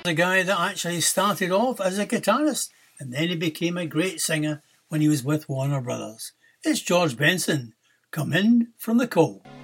a guy that actually started off as a guitarist and then he became a great singer when he was with Warner Brothers. It's George Benson, Come In From the Cold.